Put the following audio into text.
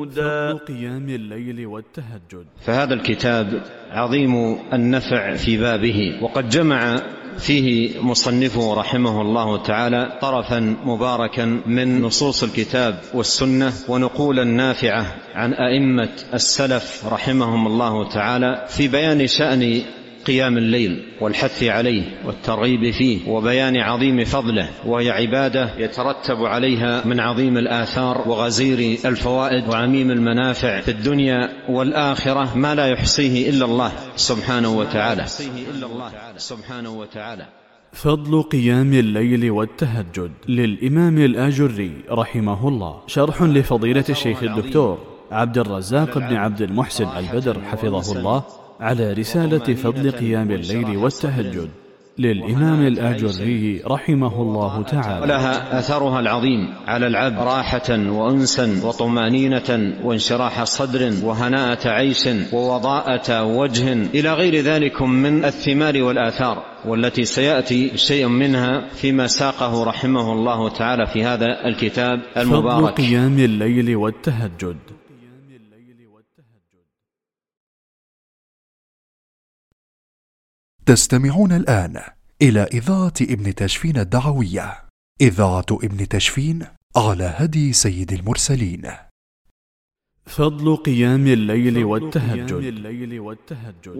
فضل قيام الليل والتهجد. فهذا الكتاب عظيم النفع في بابه، وقد جمع فيه مصنفه رحمه الله تعالى طرفا مباركا من نصوص الكتاب والسنة ونقولا نافعة عن أئمة السلف رحمهم الله تعالى في بيان شأن قيام الليل والحث عليه والترغيب فيه وبيان عظيم فضله، وهي عبادة يترتب عليها من عظيم الآثار وغزير الفوائد وعميم المنافع في الدنيا والآخرة ما لا يحصيه إلا الله سبحانه وتعالى. فضل قيام الليل والتهجد للإمام الآجري رحمه الله، شرح لفضيلة الشيخ الدكتور عبد الرزاق بن عبد المحسن البدر حفظه الله على رسالة فضل قيام الليل والتهجد للإمام الآجري رحمه الله تعالى. ولها أثرها العظيم على العبد راحة وأنسا وطمأنينة وانشراح صدر وهناءة عيش ووضاءة وجه إلى غير ذلك من الثمار والآثار، والتي سيأتي شيء منها فيما ساقه رحمه الله تعالى في هذا الكتاب المبارك. فضل قيام الليل والتهجد. تستمعون الآن إلى إذاعة ابن تشفين الدعوية، إذاعة ابن تشفين على هدي سيد المرسلين. فضل قيام الليل والتهجد.